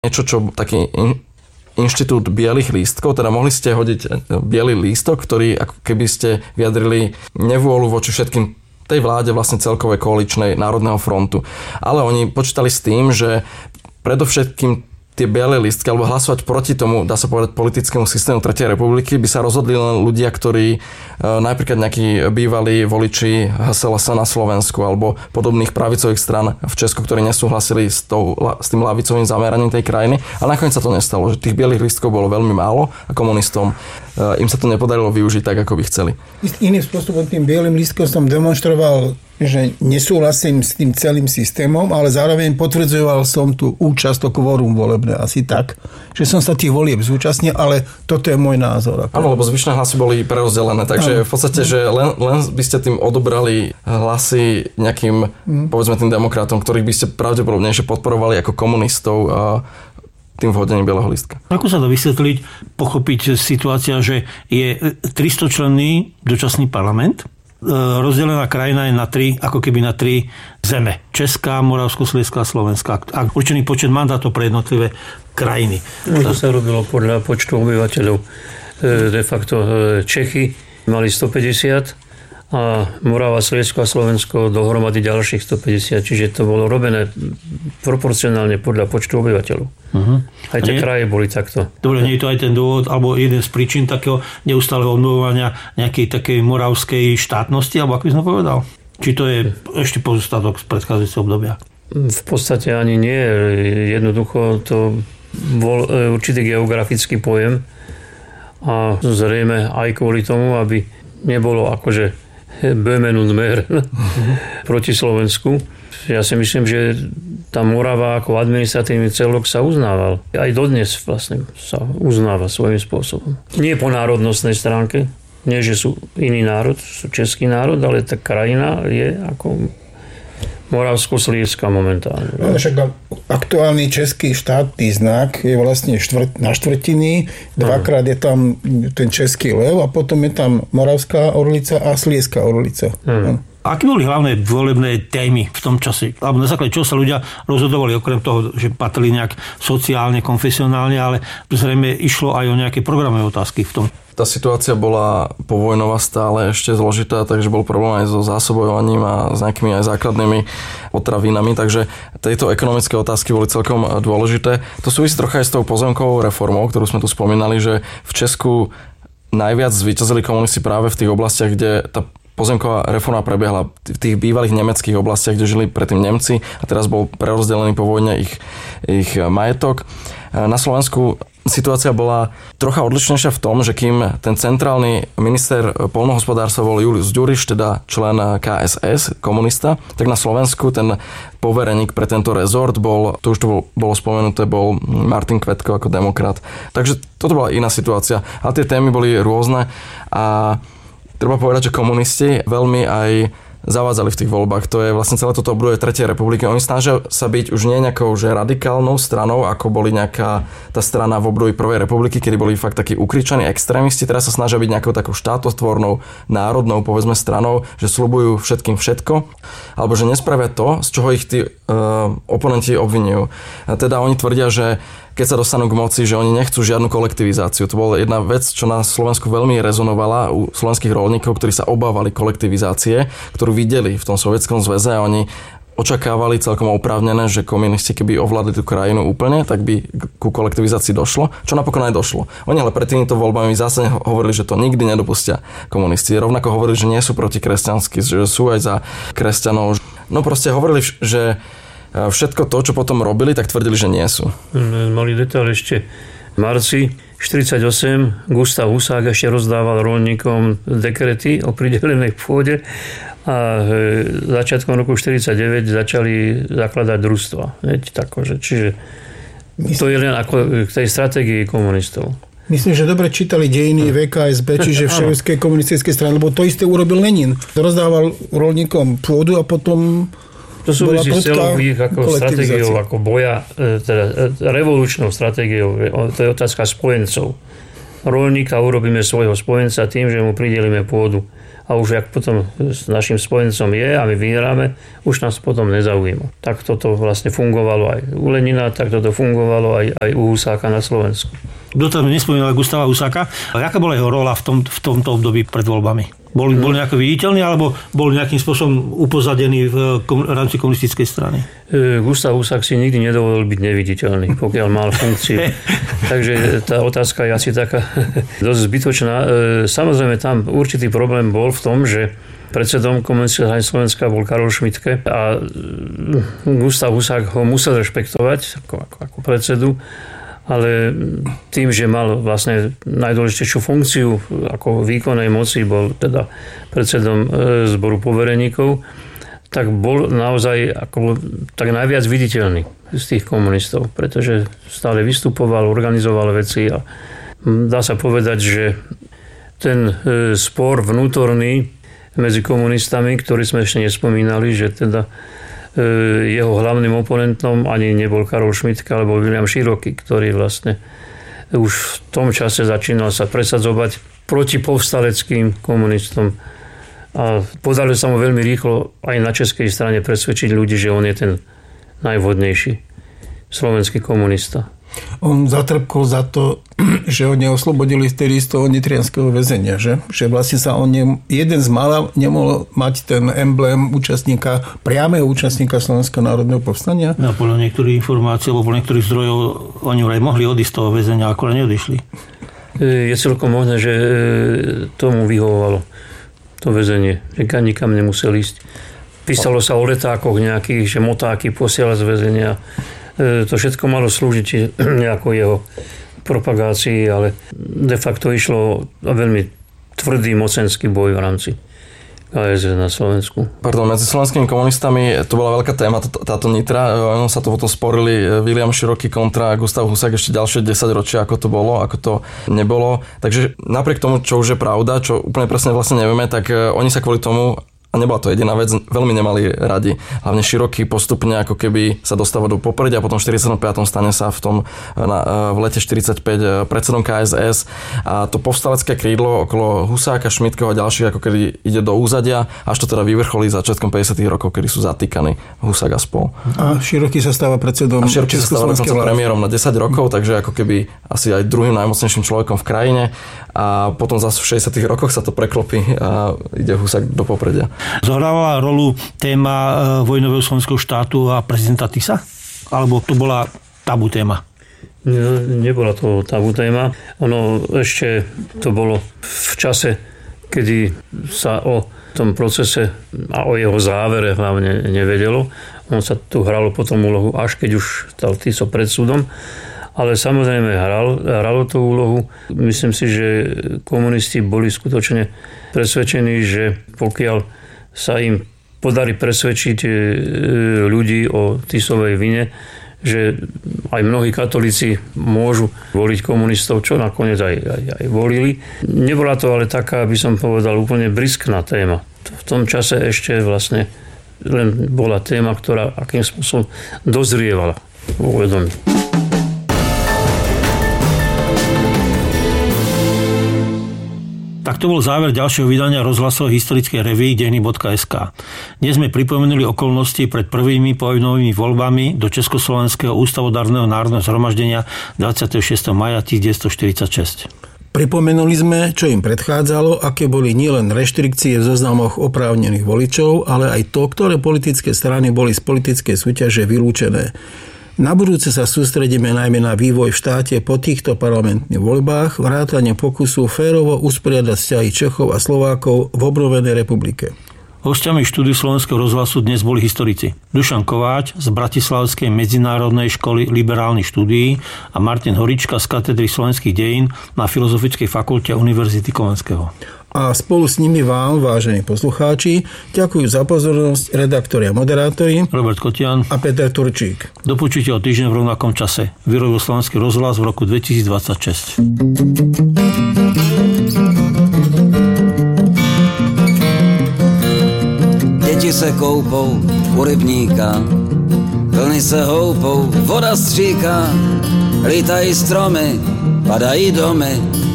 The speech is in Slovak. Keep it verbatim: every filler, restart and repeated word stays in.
niečo, čo taký in, inštitút bielých lístkov, teda mohli ste hodiť biely lístok, ktorý ako keby ste vyjadrili nevôľu voči všetkým tej vláde vlastne celkovej koaličnej Národného frontu. Ale oni počítali s tým, že predovšetkým tie biele lístky, alebo hlasovať proti tomu, dá sa povedať, politickému systému Tretej republiky, by sa rozhodli len ľudia, ktorí e, napríklad nejakí bývalí voliči há es el es na Slovensku alebo podobných pravicových strán v Česku, ktorí nesúhlasili s, tou, s tým ľavicovým zameraním tej krajiny. Ale nakoniec sa to nestalo, že tých bielých lístkov bolo veľmi málo a komunistom e, im sa to nepodarilo využiť tak, ako by chceli. Iným spôsobom tým bielým lístkom som demonstroval, že nesúhlasím s tým celým systémom, ale zároveň potvrdzoval som tú účasť, to kvórum volebné, asi tak, že som sa tých volieb zúčastnil, ale toto je môj názor. Áno, lebo zvyšné hlasy boli prerozdelené, takže ano. V podstate, že len, len by ste tým odobrali hlasy nejakým, hmm. povedzme tým demokratom, ktorých by ste pravdepodobnejšie podporovali ako komunistov a tým vhodením bieleho lístka. Ako sa to vysvetliť, pochopiť situácia, že je tristočlenný dočasný parlament, rozdelená krajina je na tri, ako keby na tri zeme. Česká, Moravsko-Sliezská a Slovenská. A určený počet mandátov pre jednotlivé krajiny. To sa robilo podľa počtu obyvateľov. De facto Čechy mali stopäťdesiat a Morava, Sliesko a Slovensko dohromady ďalších stopäťdesiat. Čiže to bolo robené proporcionálne podľa počtu obyvateľov. Uh-huh. Aj tie nie, kraje boli takto. Dobre, nie je to aj ten dôvod, alebo jeden z príčin takého neustáleho obnovovania nejakej takej moravskej štátnosti, alebo ako by som povedal? Či to je ešte pozostatok z predchádzajúceho obdobia? V podstate ani nie. Jednoducho to bol určitý geografický pojem a zrejme aj kvôli tomu, aby nebolo akože Böhmen und Mähren proti Slovensku. Ja si myslím, že tá Morava ako administratívny celok sa uznával. Aj dodnes vlastne sa uznáva svojím spôsobom. Nie po národnostnej stránke, nie že sú iný národ, sú český národ, ale tá krajina je ako Moravsko-Sliezska momentálne. No, však aktuálny český štátny znak je vlastne štvrt, na štvrtiny, dvakrát je tam ten český lev a potom je tam Moravská orlica a Sliezská orlica. Hmm. Aké boli hlavné volebné témy v tom čase? Alebo na základe čoho sa ľudia rozhodovali, okrem toho, že patrili nejak sociálne, konfesionálne, ale zrejme išlo aj o nejaké programové otázky v tom. Tá situácia bola povojnová stále ešte zložitá, takže bol problém aj so zásobovaním a s nejakými aj základnými potravinami, takže tieto ekonomické otázky boli celkom dôležité. To súvisí trocha aj s tou pozemkovou reformou, ktorú sme tu spomínali, že v Česku najviac zvíťazili komunisti práve v tých oblastiach, kde tá pozemková reforma prebiehla v tých bývalých nemeckých oblastiach, kde žili predtým Nemci a teraz bol prerozdelený po vojne ich, ich majetok. Na Slovensku situácia bola trocha odlišnejšia v tom, že kým ten centrálny minister poľnohospodárstva bol Julius Ďuriš, teda člen ká es es, komunista, tak na Slovensku ten povereník pre tento rezort bol, to už to bol, bolo spomenuté, bol Martin Kvetko ako demokrat. Takže toto bola iná situácia. Ale tie témy boli rôzne a treba povedať, že komunisti veľmi aj zavádzali v tých voľbách. To je vlastne celé toto obdobie Tretej republiky. Oni snažia sa byť už nie nejakou že radikálnou stranou, ako boli nejaká tá strana v období Prvej republiky, kedy boli fakt takí ukričaní extrémisti. Teraz sa snažia byť nejakou takou štátotvornou, národnou, povedzme, stranou, že sľubujú všetkým všetko, alebo že nespravia to, z čoho ich tí uh, oponenti obvinujú. A teda oni tvrdia, že keď sa dostanú k moci, že oni nechcú žiadnu kolektivizáciu. To bola jedna vec, čo na Slovensku veľmi rezonovala u slovenských roľníkov, ktorí sa obávali kolektivizácie, ktorú videli v tom Sovietskom zväze a oni očakávali celkom oprávnené, že komunisti keby ovládli tú krajinu úplne, tak by ku kolektivizácii došlo, čo napokon aj došlo. Oni ale pred týmito voľbami zásadne hovorili, že to nikdy nedopustia komunisti. Rovnako hovorili, že nie sú protikresťanskí, že sú aj za kresťanov. No proste hovorili, že všetko to, čo potom robili, tak tvrdili, že nie sú. Malý detail ešte. V marci štyridsaťosem Gustav Husák ešte rozdával roľníkom dekrety o pridelenej pôde a začiatkom roku štyridsaťdeväť začali zakladať družstva. Čiže to je len ako k tej stratégii komunistov. Myslím, že dobre čítali dejiny vé ká es bé, čiže Všehospodskej komunistickej strany, lebo to isté urobil Lenin. Rozdával roľníkom pôdu a potom to súvisí s celou ich ako stratégiou, ako boja, teda revolučnou stratégiou. To je otázka spojencov. Roľníka urobíme svojho spojenca tým, že mu pridelíme pôdu. a už jak potom s našim spojencom je a my vyhráme, už nás potom nezaujíma. Tak toto vlastne fungovalo aj u Lenina, tak toto fungovalo aj, aj u Husáka na Slovensku. Kto tam nespomínal Gustáva Husáka? Aká bola jeho rola v, tom, v tomto období pred voľbami? Bol, bol nejako viditeľný, alebo bol nejakým spôsobom upozadený v rámci komunistickej strany? E, Gustav Husák si nikdy nedovolil byť neviditeľný, pokiaľ mal funkciu. Takže tá otázka je asi taká dosť zbytočná. E, samozrejme, tam určitý problém bol v tom, že predsedom komunistickej strany Slovenska bol Karol Šmitke a Gustav Husák ho musel rešpektovať ako, ako, ako predsedu, ale tým, že mal vlastne najdôležitejšiu funkciu ako výkonnej moci, bol teda predsedom zboru povereníkov, tak bol naozaj ako, tak najviac viditeľný z tých komunistov, pretože stále vystupoval, organizoval veci a dá sa povedať, že ten spor vnútorný medzi komunistami, ktorý sme ešte nespomínali, že teda jeho hlavným oponentom ani nebol Karol Šmitke, ale bol Viliam Široký, ktorý vlastne už v tom čase začínal sa presadzovať proti povstaleckým komunistom. A podarilo sa mu veľmi rýchlo aj na českej strane presvedčiť ľudí, že on je ten najvhodnejší slovenský komunista. On zatrpkol za to, že ho neoslobodili vtedy z toho nitrianskeho väzenia, že? Že vlastne sa on ne, jeden z mála nemohol mať ten emblém účastníka, priameho účastníka Slovenského národného povstania. No, podľa niektorých informácií, alebo podľa niektorých zdrojov, oni aj mohli odísť z toho väzenia, ako neodišli. Je celkom možné, že tomu vyhovovalo to väzenie, že nikam nemusel ísť. Písalo sa o letákoch nejakých, že motáky posiela z väzenia. To všetko malo slúžiť nejako jeho propagácii, ale de facto išlo o veľmi tvrdý mocenský boj v rámci ká es es na Slovensku. Pardon, medzi slovenskými komunistami to bola veľká téma, táto Nitra. Ono sa to potom sporili Viliam Široký kontra Gustav Husák ešte ďalšie desaťročia, ako to bolo, ako to nebolo. Takže napriek tomu, čo už je pravda, čo úplne presne vlastne nevieme, tak oni sa kvôli tomu, a nebola to jediná vec, veľmi nemali radi. Hlavne Široký postupne ako keby sa dostáva do popredia, potom v štyridsiatom piatom stane sa v tom na, v lete štyridsaťpäť predsedom ká es es a to povstalecké krídlo okolo Husáka, Šmitkeho a ďalších ako keby ide do úzadia, až to teda vyvrcholí začiatkom päťdesiatych rokov, kedy sú zatýkaní Husák a spol. A Široký sa stáva predsedom Československej vlády. Premiérom na desať rokov, takže ako keby asi aj druhým najmocnejším človekom v krajine a potom zase v šesťdesiatych rokoch sa to preklopí a ide Husák do popredia. Zohrávala rolu téma vojnového slovenského štátu a prezidenta Tisa? Alebo to bola tabu téma? Ne, nebola to tabu téma. Ono ešte to bolo v čase, kedy sa o tom procese a o jeho závere hlavne nevedelo. On sa tu hralo potom úlohu, až keď už stal Tiso pred súdom. Ale samozrejme hral, hralo tú úlohu. Myslím si, že komunisti boli skutočne presvedčení, že pokiaľ sa im podarí presvedčiť ľudí o Tisovej vine, že aj mnohí katolíci môžu voliť komunistov, čo nakoniec aj, aj, aj volili. Nebola to ale taká, aby som povedal, úplne briskná téma. V tom čase ešte vlastne len bola téma, ktorá akým spôsobom dozrievala vo vedomí. Tak to bol záver ďalšieho vydania rozhlasovej historickej reví dejiny bodka es ká. Dnes sme pripomenuli okolnosti pred prvými povojnovými voľbami do Československého ústavodárneho národného zhromaždenia dvadsiateho šiesteho mája devätnásťstoštyridsaťšesť. Pripomenuli sme, čo im predchádzalo, aké boli nielen reštrikcie v zoznamoch oprávnených voličov, ale aj to, ktoré politické strany boli z politickej súťaže vylúčené. Na budúce sa sústredíme najmä na vývoj v štáte po týchto parlamentných voľbách, vrátane pokusu férovo usporiadať vzťahy Čechov a Slovákov v obnovenej republike. Hosťami štúdiu Slovenského rozhlasu dnes boli historici Dušan Kováč z Bratislavskej medzinárodnej školy liberálnych štúdií a Martin Horička z katedry slovenských dejín na Filozofickej fakulte Univerzity Komenského. A spolu s nimi vám, vážení poslucháči, ďakujú za pozornosť redaktori a moderátori Robert Kotian a Peter Turčík. Do počutia o týždeň v rovnakom čase. Vyrobil Slovenský rozhlas v roku dvetisícdvadsaťšesť. Děti se koupou u rybníka, vlny se houpou, voda stříká, lítají stromy, padají domy,